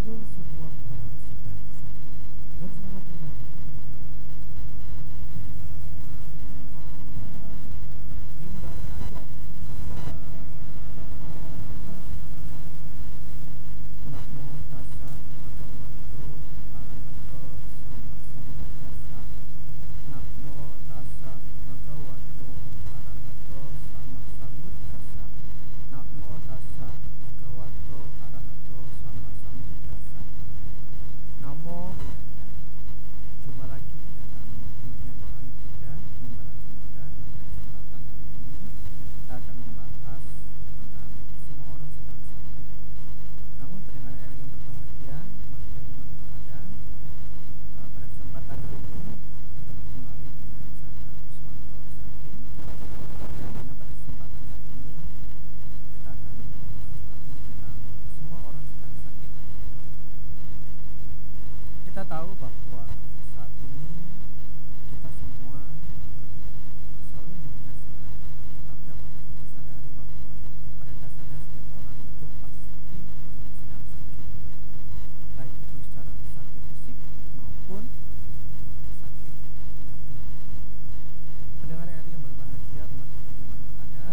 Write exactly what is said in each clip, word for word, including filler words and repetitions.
semua orang sedang sakit dan selamat mendengarkan. Mimbar ayat. Namo tassa bhagavato arahato sama sambuddhassa. Namo tassa bhagavato arahato sama sambuddhassa. Namo tassa bhagavato arahato sama sambuddhassa. Namo Buddhaya. Jumpa lagi dalam bimbingan rohani Buddha, Mimbar Aji Muda, yang pada kesempatan hari ini kita akan membahas tentang semua orang sedang sakit. Namun pendengar R I yang berbahagia, umat Buddha dimanapun ada, uh, pada kesempatan hari ini bertemu kembali dengan saya Iswanto S M P, yang mana pada kesempatan hari ini kita akan membahas lagi tentang semua orang sedang sakit. Kita tahu bahwa saat ini kita semua selalu mendengar sehat, tetapi apakah kita sadari bahwa pada dasarnya setiap orang itu pasti sedang sakit, baik itu secara sakit fisik maupun sakit batin. Pendengar R I yang berbahagia, umat Buddha dimanapun ada,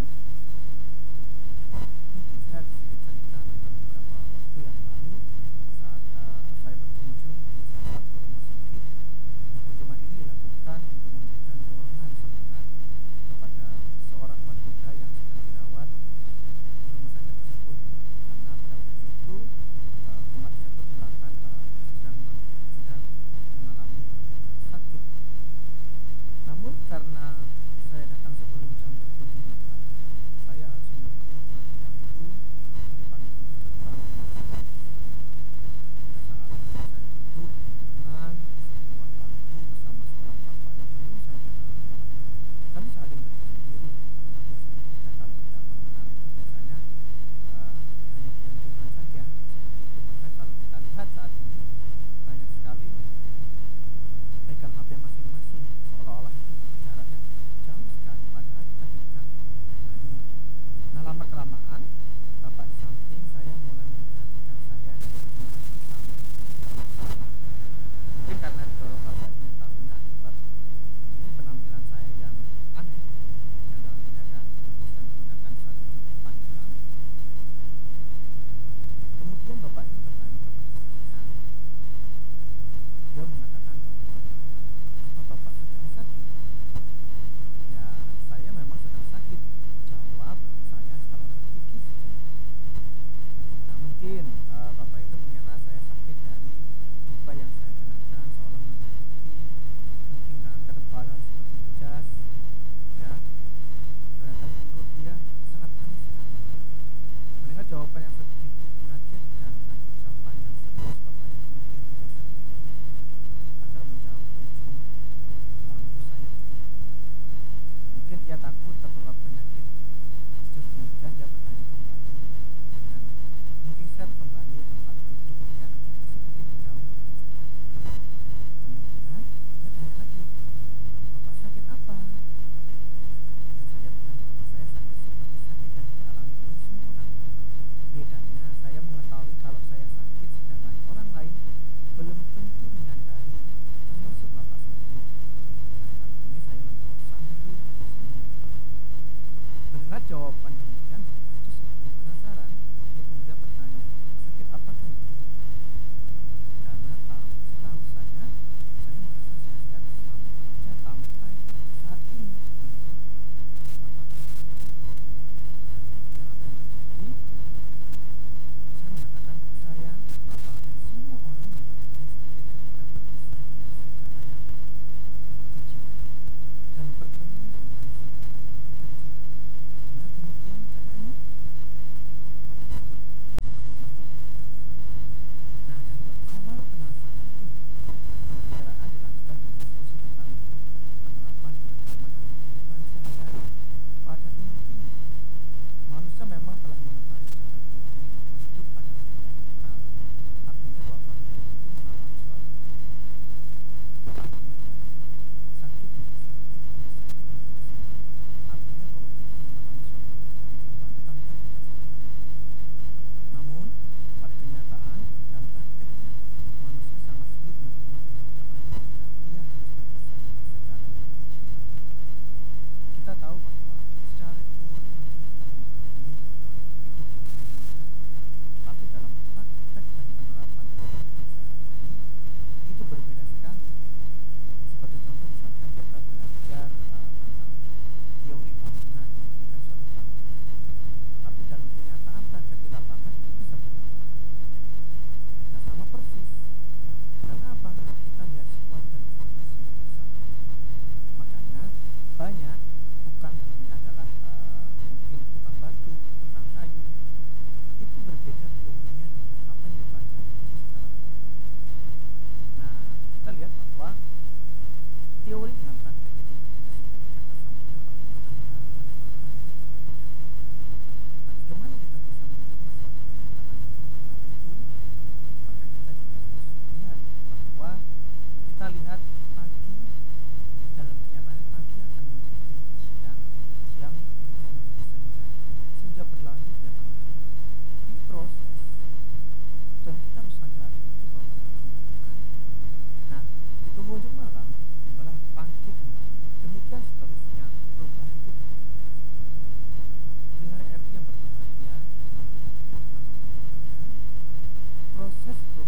mungkin saya ada sedikit cerita tentang beberapa waktu yang lalu saat uh, saya berkunjung di salah satu rumah sakit. Nah, kunjungan ini dilakukan untuk memberikan dorongan semangat kepada seorang umat Buddha yang sedang dirawat di rumah sakit tersebut, karena pada waktu itu uh, umat tersebut mengatakan uh, sedang sedang mengalami sakit. Namun karena saya datang sebelum jam berkunjung dimulai, saya harus menunggu terlebih dahulu di depan pintu gerbang rumah sakit tersebut. Pada saat saya duduk dengan tenang di sebuah bangku bersama seorang bapak yang belum saya kenal, kami saling berdiam diri, karena biasanya kita kalau tidak mengenal itu biasanya uh, hanya diam-diaman saja seperti itu. Bahkan kalau kita lihat saat ini banyak sekali pegang H P masing-masing, seolah-olah itu jaraknya jauh sekali, padahal kita dekat. Nah ini, nah lama kelamaan bapak di samping saya mulai memperhatikan saya dari ujung kaki sampai ujung kepala. Mungkin karena didorong rasa ingin tahunya akibat mungkin penampilan saya yang aneh, yang dalam ini ada tentu saya menggunakan satu cukup panggilan. Kemudian bapak ini bertanya kepada saya. Dia mengatakan bahwa apa bapak sedang sakit? Ya, saya memang sedang sakit, jawab saya setelah berpikir sejenak. Nah mungkin uh, bapak itu mengira saya sakit dari jubah yang saya kenakan, seolah menutupi, mungkin karena ketebalan seperti jas, ya. Ternyata menurut dia sangat aneh sekali. Mendengar jawaban yang sedikit mengagetkan, mengagetkan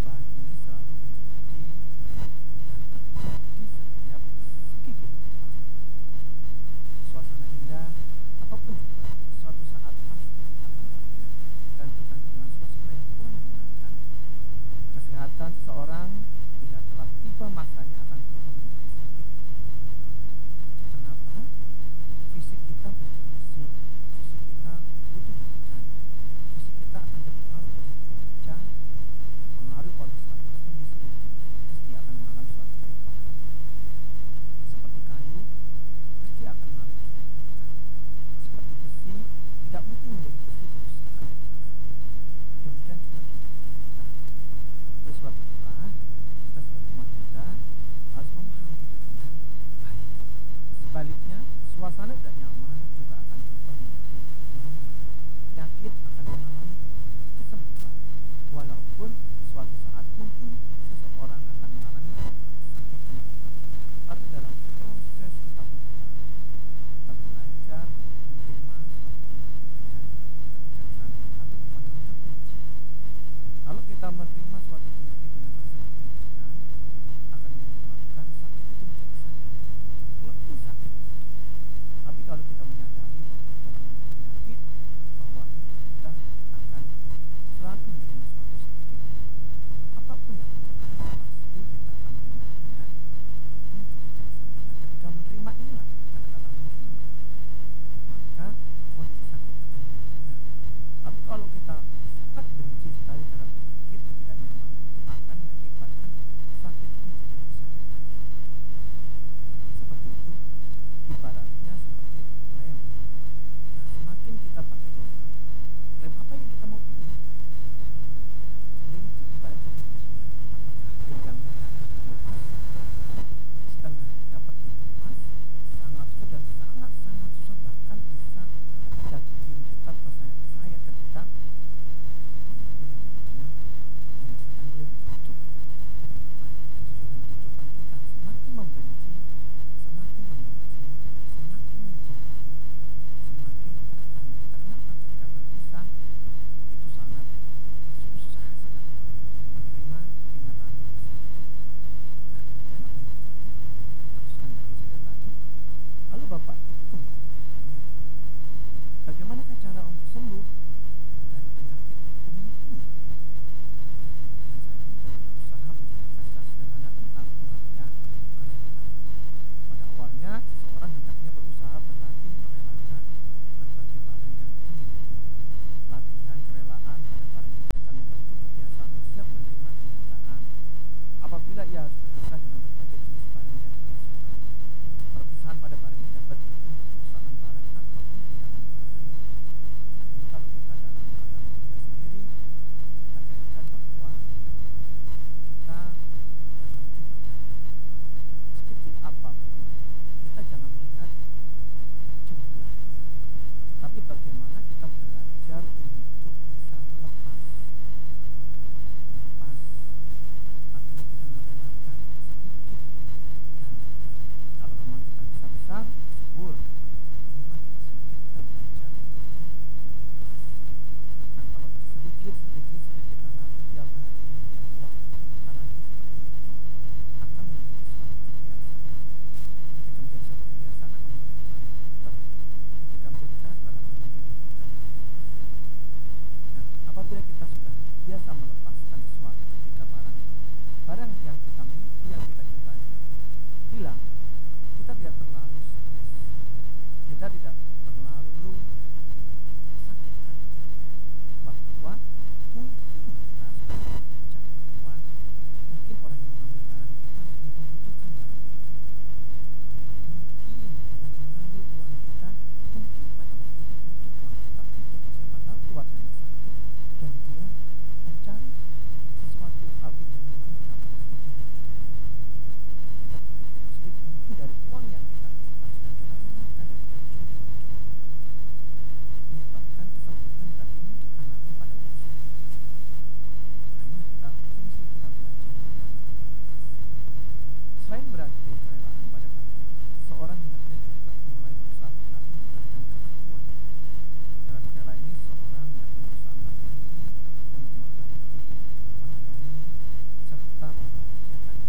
perubahan ini selalu menjadi dan terjadi setiap segi kehidupan. Suasana indah apapun juga suatu saat pasti akan berakhir dan berganti dengan suasana yang kurang menyenangkan. Kesehatan seseorang bila telah tiba masanya akan berubah menjadi sakit. Kenapa? Fisik kita berfungsi, fisik kita butuh makan, fisik kita akan terpengaruh oleh cuaca, terpengaruh oleh suatu kondisi lingkungan, pasti akan mengalami suatu perubahan. Seperti kayu, pasti akan mengalami perubahan. Seperti besi, tidak mungkin menjadi besi terus akan berjalan. Demikian juga kehidupan kita. Oleh sebab itulah, kita sebagai umat Buddha harus memahami itu dengan baik. Sebaliknya, suasana tidak nyaman juga akan berubah menjadi nyaman. Penyakit akan mengalami kesembuhan. Walaupun suatu saat mungkin seseorang akan mengalami sakit kembali. Tapi dalam proses kita menjalani, kita belajar menerima suatu penyakit dengan kebijaksanaan atau kepanjangan terkunci. Kalau kita menerima suatu penyakit